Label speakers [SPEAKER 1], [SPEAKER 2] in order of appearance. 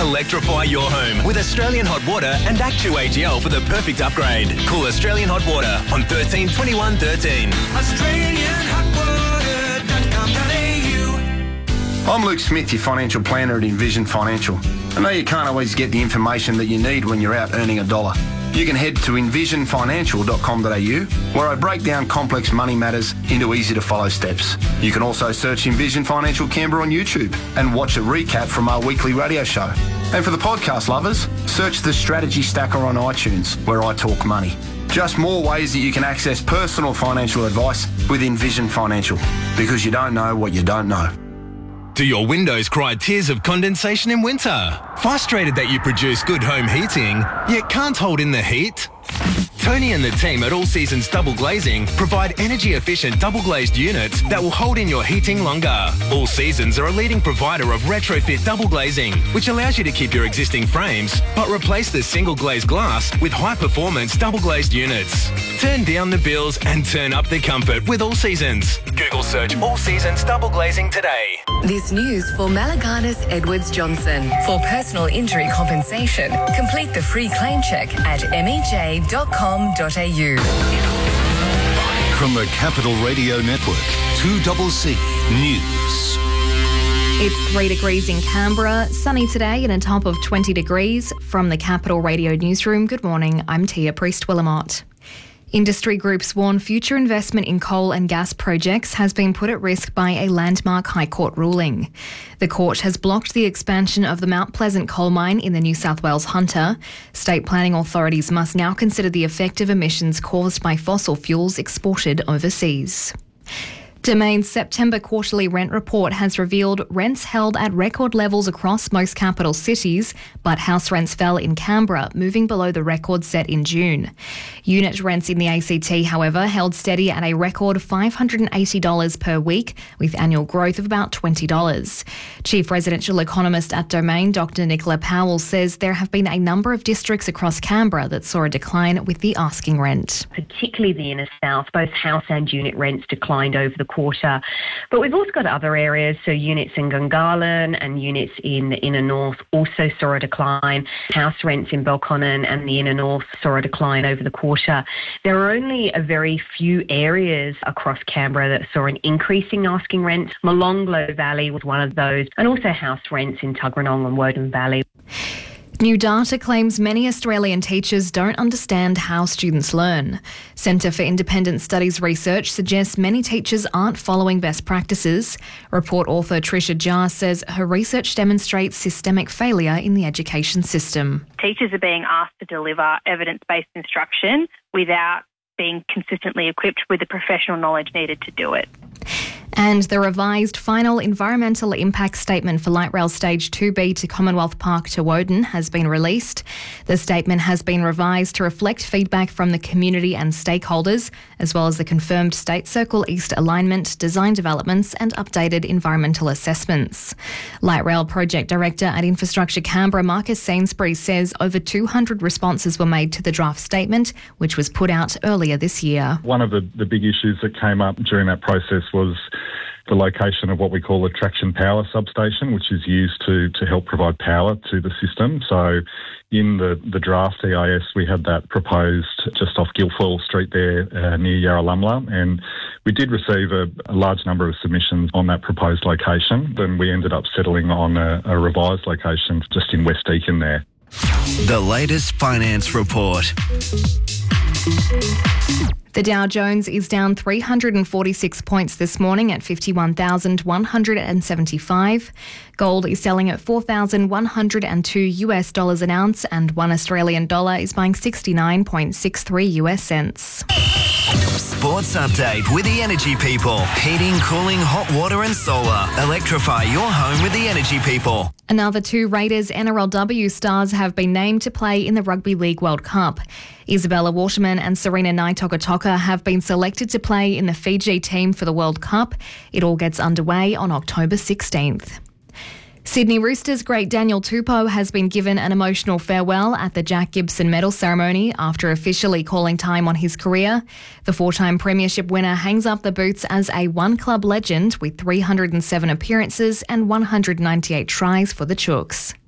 [SPEAKER 1] Electrify your home with Australian Hot Water and Actu-AGL for the perfect upgrade. Call Australian Hot Water on 13 21 13.
[SPEAKER 2] AustralianHotWater.com.au. I'm Luke Smith, your financial planner at Envision Financial. I know you can't always get the information that you need when you're out earning a dollar. You can head to envisionfinancial.com.au, where I break down complex money matters into easy-to-follow steps. You can also search Envision Financial Canberra on YouTube and watch a recap from our weekly radio show. And for the podcast lovers, search the Strategy Stacker on iTunes, where I talk money. Just more ways that you can access personal financial advice with Envision Financial, because you don't know what you don't know.
[SPEAKER 1] Do your windows cry tears of condensation in winter? Frustrated that you produce good home heating, yet can't hold in the heat? Tony and the team at All Seasons Double Glazing provide energy-efficient double-glazed units that will hold in your heating longer. All Seasons are a leading provider of retrofit double glazing, which allows you to keep your existing frames, but replace the single-glazed glass with high-performance double-glazed units. Turn down the bills and turn up the comfort with All Seasons. Google search All Seasons Double Glazing today.
[SPEAKER 3] This news for Malaganas Edwards Johnson. For personal injury compensation, complete the free claim check at mej.com.au.
[SPEAKER 4] From the Capital Radio Network, 2CC News.
[SPEAKER 5] It's 3 degrees in Canberra, sunny today and a top of 20 degrees. From the Capital Radio Newsroom, good morning, I'm Tia Priest-Willamott. Industry groups warn future investment in coal and gas projects has been put at risk by a landmark High Court ruling. The court has blocked the expansion of the Mount Pleasant coal mine in the New South Wales Hunter. State planning authorities must now consider the effect of emissions caused by fossil fuels exported overseas. Domain's September quarterly rent report has revealed rents held at record levels across most capital cities, but house rents fell in Canberra, moving below the record set in June. Unit rents in the ACT, however, held steady at a record $580 per week, with annual growth of about $20. Chief Residential Economist at Domain, Dr. Nicola Powell, says there have been a number of districts across Canberra that saw a decline with the asking rent.
[SPEAKER 6] Particularly the inner south, both house and unit rents declined over the quarter. But we've also got other areas, so units in Gungahlin and units in the inner north also saw a decline. House rents in Belconnen and the inner north saw a decline over the quarter. There are only a very few areas across Canberra that saw an increasing asking rent. Molonglo Valley was one of those, and also house rents in Tuggeranong and Woden Valley.
[SPEAKER 5] New data claims many Australian teachers don't understand how students learn. Centre for Independent Studies research suggests many teachers aren't following best practices. Report author Tricia Jarr says her research demonstrates systemic failure in the education system.
[SPEAKER 7] Teachers are being asked to deliver evidence-based instruction without being consistently equipped with the professional knowledge needed to do it.
[SPEAKER 5] And the revised final environmental impact statement for Light Rail Stage 2B to Commonwealth Park to Woden has been released. The statement has been revised to reflect feedback from the community and stakeholders, as well as the confirmed State Circle East alignment, design developments and updated environmental assessments. Light Rail Project Director at Infrastructure Canberra, Marcus Sainsbury, says over 200 responses were made to the draft statement, which was put out earlier this year.
[SPEAKER 8] One of the big issues that came up during that process was the location of what we call a traction power substation, which is used to help provide power to the system. So in the draft EIS, we had that proposed just off Guilfoyle Street there near Yarralumla, and we did receive a large number of submissions on that proposed location. Then we ended up settling on a revised location just in West Deakin there.
[SPEAKER 4] The latest finance report.
[SPEAKER 5] The Dow Jones is down 346 points this morning at 51,175. Gold is selling at $4,102 an ounce, and $1 Australian dollar is buying 69.63 US cents.
[SPEAKER 4] Sports update with the Energy People. Heating, cooling, hot water and solar. Electrify your home with the Energy People.
[SPEAKER 5] Another 2 Raiders NRLW stars have been named to play in the Rugby League World Cup. Isabella Waterman and Serena Naitokotoka have been selected to play in the Fiji team for the World Cup. It all gets underway on October 16th. Sydney Roosters great Daniel Tupou has been given an emotional farewell at the Jack Gibson Medal ceremony after officially calling time on his career. The 4-time premiership winner hangs up the boots as a one-club legend with 307 appearances and 198 tries for the Chooks.